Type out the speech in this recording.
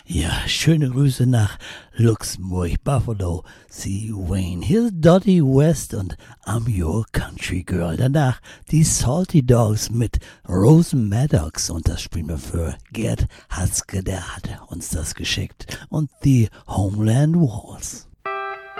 Ja, schöne Grüße nach Luxemburg, Buffalo. See Wayne. Here's Dottie West und I'm Your Country Girl. Danach die Salty Dogs mit Rosen Maddox. Und das spielen wir für Gerd Hatzke, der hat uns das geschickt. Und die Homeland Walls.